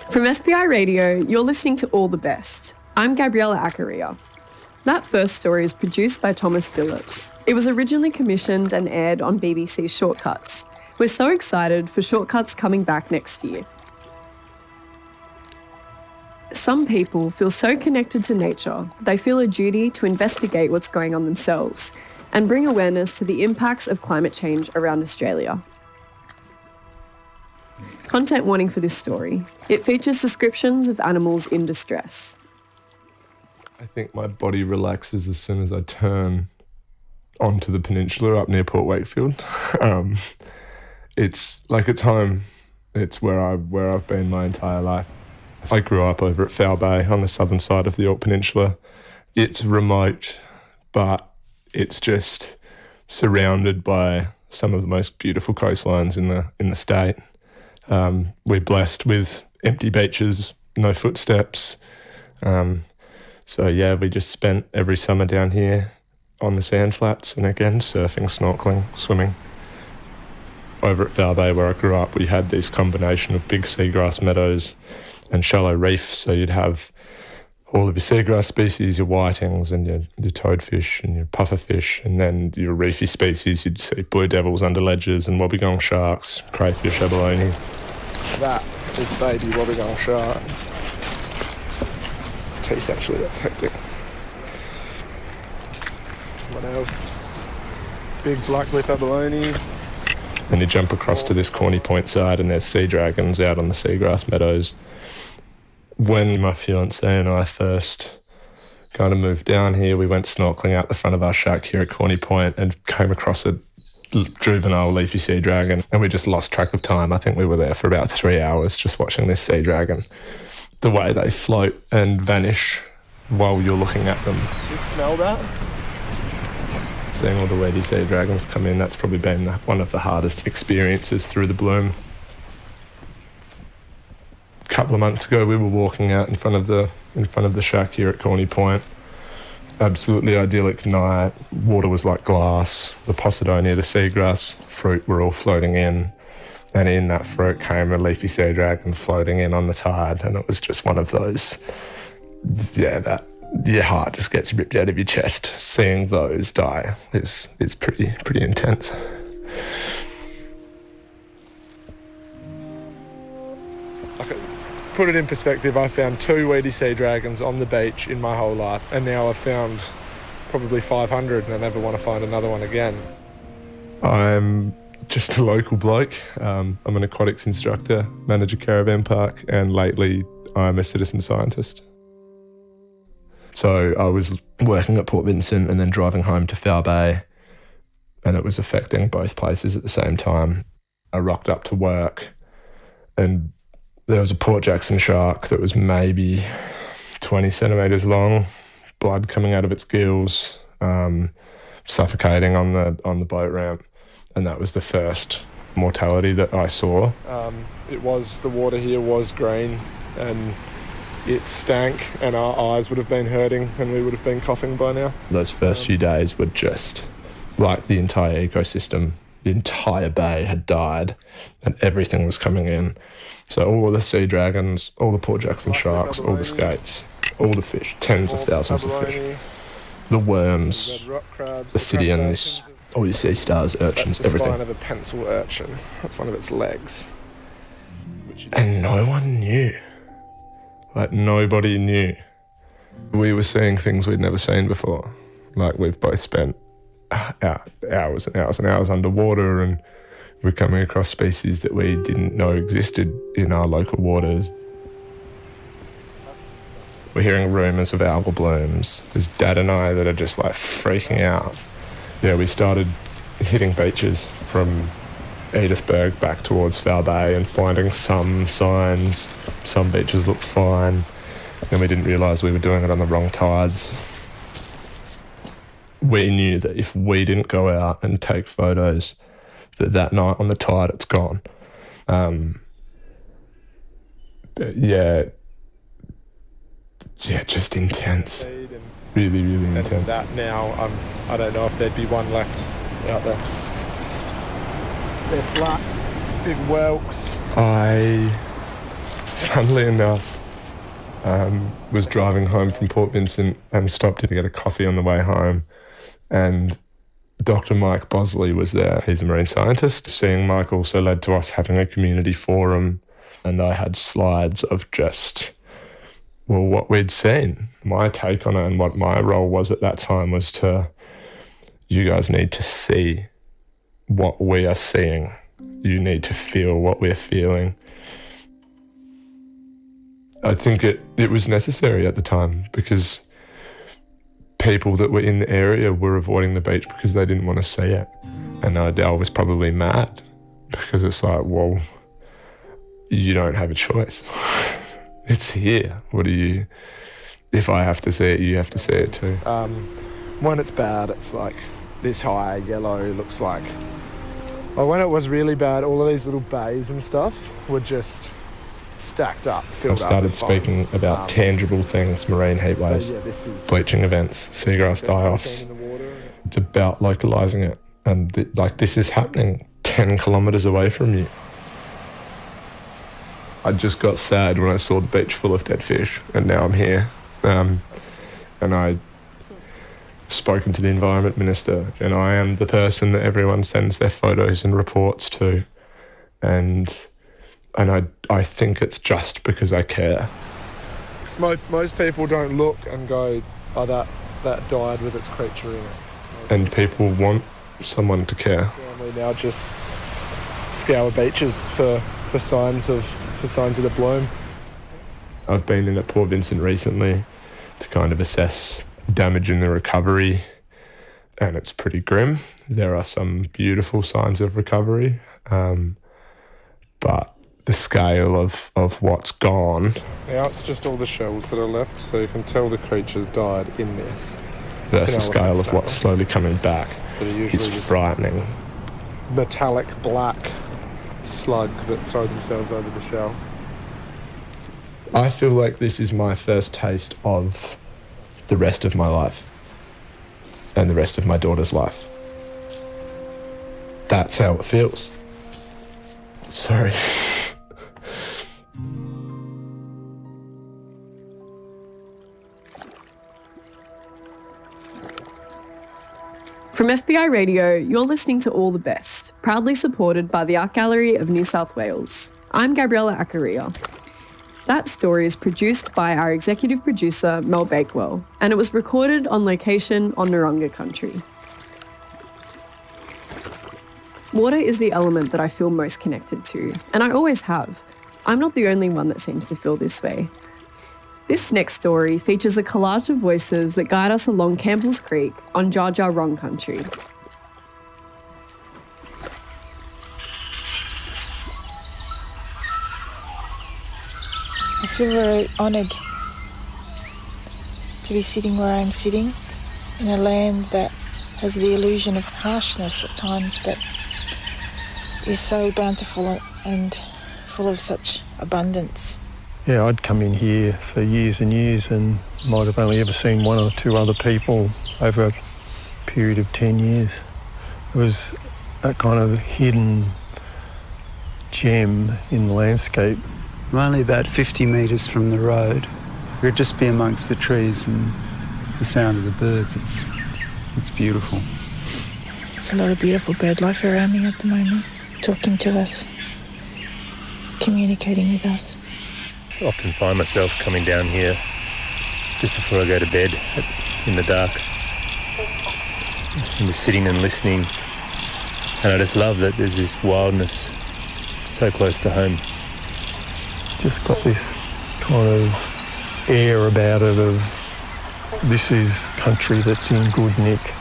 From FBI Radio, you're listening to All the Best. I'm Gabriella Accaria. That first story is produced by Thomas Phillips. It was originally commissioned and aired on BBC Shortcuts. We're so excited for Shortcuts coming back next year. Some people feel so connected to nature, they feel a duty to investigate what's going on themselves and bring awareness to the impacts of climate change around Australia. Content warning for this story. It features descriptions of animals in distress. I think my body relaxes as soon as I turn onto the peninsula up near Port Wakefield. It's home. It's where I've been my entire life. I grew up over at Foul Bay on the southern side of the Yorke Peninsula. It's remote, but it's just surrounded by some of the most beautiful coastlines in the state. We're blessed with empty beaches, no footsteps. So yeah, we just spent every summer down here on the sand flats and again, surfing, snorkeling, swimming. Over at Foul Bay where I grew up, we had this combination of big seagrass meadows and shallow reef. So you'd have all of your seagrass species, your whitings and your toadfish and your pufferfish, and then your reefy species, you'd see blue devils, underledgers and wobbegong sharks, crayfish, abalone. That is baby wobbegong shark. Its teeth actually, that's hectic. What else? Big blacklip abalone. Then you jump across to this Corny Point side and there's sea dragons out on the seagrass meadows. When my fiancée and I first kind of moved down here, we went snorkeling out the front of our shack here at Corny Point and came across a juvenile leafy sea dragon, and we just lost track of time. I think we were there for about 3 hours just watching this sea dragon. The way they float and vanish while you're looking at them. You smell that? Seeing all the weedy sea dragons come in, that's probably been one of the hardest experiences through the bloom. A couple of months ago, we were walking out in front of the shack here at Corny Point. Absolutely idyllic night. Water was like glass. The Posidonia, the seagrass fruit were all floating in. And in that fruit came a leafy sea dragon floating in on the tide. And it was just one of those, that your heart just gets ripped out of your chest. Seeing those die is pretty intense. Put it in perspective, I found 2 weedy sea dragons on the beach in my whole life, and now I've found probably 500 and I never want to find another one again. I'm just a local bloke. I'm an aquatics instructor, manage a caravan park, and lately I'm a citizen scientist. So I was working at Port Vincent and then driving home to Foul Bay, and it was affecting both places at the same time. I rocked up to work and there was a Port Jackson shark that was maybe 20 centimetres long, blood coming out of its gills, suffocating on the boat ramp, and that was the first mortality that I saw. The water here was green and it stank, and our eyes would have been hurting and we would have been coughing by now. Those first few days were just like the entire ecosystem. The entire bay had died and everything was coming in. So all the sea dragons, all the Port Jackson sharks, all the skates, all the fish, tens of thousands of fish, the worms, the Basidians, all your sea stars, urchins, everything. That's the spine of a pencil urchin. That's one of its legs. And no one knew. Like, nobody knew. We were seeing things we'd never seen before. Like, we've both spent hours and hours and hours underwater, and we're coming across species that we didn't know existed in our local waters. We're hearing rumours of algal blooms. There's Dad and I that are just like freaking out. Yeah, we started hitting beaches from Edithburgh back towards Foul Bay and finding some signs. Some beaches looked fine, and we didn't realise we were doing it on the wrong tides. We knew that if we didn't go out and take photos, that night on the tide it's gone. Just intense. Really, really intense. That now, I don't know if there'd be one left out there. They're black, big whelks. I funnily enough, was driving home from Port Vincent and stopped to get a coffee on the way home. And Dr. Mike Bosley was there. He's a marine scientist. Seeing Mike also led to us having a community forum. And I had slides of just, well, what we'd seen. My take on it and what my role was at that time was you guys need to see what we are seeing. You need to feel what we're feeling. I think it was necessary at the time because people that were in the area were avoiding the beach because they didn't want to see it. And I was probably mad because it's like, well, you don't have a choice. It's here. If I have to see it, you have to see it too. When it's bad, it's like this high yellow looks like. Well, when it was really bad, all of these little bays and stuff were just stacked up, filled up. I started speaking about tangible things, marine heat waves, bleaching events, seagrass die-offs. It's about localising it. And this is happening 10 kilometres away from you. I just got sad when I saw the beach full of dead fish, and now I'm here. And I spoken to the Environment Minister, and I am the person that everyone sends their photos and reports to. And I think it's just because I care. Most people don't look and go, oh, that died with its creature in it. And people want someone to care. We now just scour beaches for signs of the bloom. I've been in at Port Vincent recently to kind of assess damage in the recovery, and it's pretty grim. There are some beautiful signs of recovery, but the scale of what's gone. Now it's just all the shells that are left, so you can tell the creature died in this. Versus the scale of what's slowly coming back is frightening. Metallic black slug that throw themselves over the shell. I feel like this is my first taste of the rest of my life and the rest of my daughter's life. That's how it feels. Sorry. From FBI Radio, you're listening to All the Best, proudly supported by the Art Gallery of New South Wales. I'm Gabriella Accaria. That story is produced by our executive producer, Mel Bakewell, and it was recorded on location on Narungga country. Water is the element that I feel most connected to, and I always have. I'm not the only one that seems to feel this way. This next story features a collage of voices that guide us along Campbell's Creek on Dja Dja Wurrung country. I feel very honoured to be sitting where I'm sitting in a land that has the illusion of harshness at times, but is so bountiful and full of such abundance. Yeah, I'd come in here for years and years and might have only ever seen one or two other people over a period of 10 years. It was a kind of hidden gem in the landscape. I'm only about 50 metres from the road. We'd just be amongst the trees and the sound of the birds. It's beautiful. There's a lot of beautiful bird life around me at the moment, talking to us, communicating with us. I often find myself coming down here just before I go to bed in the dark and just sitting and listening. And I just love that there's this wildness so close to home. Just got this kind of air about it of this is country that's in good nick.